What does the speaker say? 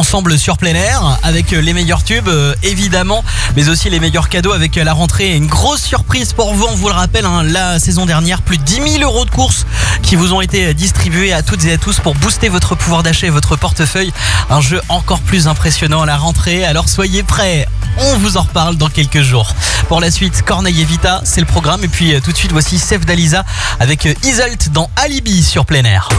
ensemble sur plein air avec les meilleurs tubes évidemment, mais aussi les meilleurs cadeaux avec la rentrée. Une grosse surprise pour vous, on vous le rappelle, la saison dernière, plus de 10 000 € de courses qui vous ont été distribués à toutes et à tous pour booster votre pouvoir d'achat et votre portefeuille. Un jeu encore plus impressionnant à la rentrée, alors soyez prêts, on vous en reparle dans quelques jours. Pour la suite, Corneille et Vita, c'est le programme, et puis tout de suite voici Sef Dalisa avec Isolt dans Alibi sur plein air.